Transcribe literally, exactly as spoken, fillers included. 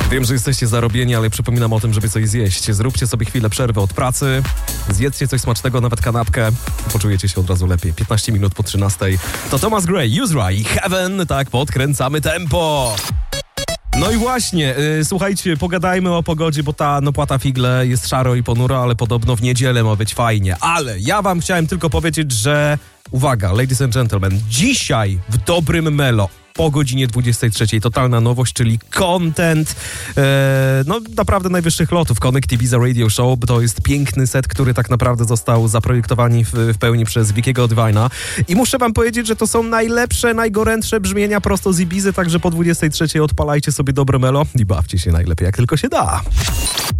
Wiem, że jesteście zarobieni, ale przypominam o tym, żeby coś zjeść. Zróbcie sobie chwilę przerwy od pracy, zjedzcie coś smacznego, nawet kanapkę, poczujecie się od razu lepiej. piętnaście minut po trzynastej. To Thomas Gray, Uzra i Heaven. Tak, podkręcamy tempo. No i właśnie, yy, słuchajcie, pogadajmy o pogodzie, bo ta no płata figle jest szaro i ponuro, ale podobno w niedzielę ma być fajnie. Ale ja wam chciałem tylko powiedzieć, że uwaga, ladies and gentlemen, dzisiaj w Dobrym Melo po godzinie dwudziestej trzeciej totalna nowość, czyli content, e, no naprawdę najwyższych lotów. Connect Ibiza Radio Show to jest piękny set, który tak naprawdę został zaprojektowany w, w pełni przez Wickiego Divina. I muszę wam powiedzieć, że to są najlepsze, najgorętsze brzmienia prosto z Ibizy, także po dwudziestej trzeciej odpalajcie sobie Dobre Melo i bawcie się najlepiej jak tylko się da.